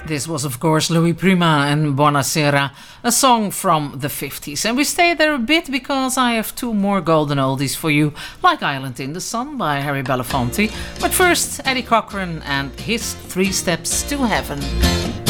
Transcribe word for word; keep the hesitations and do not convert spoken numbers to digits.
This was, of course, Louis Prima and Buonasera, a song from the fifties. And we stay there a bit because I have two more golden oldies for you, like Island in the Sun by Harry Belafonte. But first, Eddie Cochran and his Three Steps to Heaven.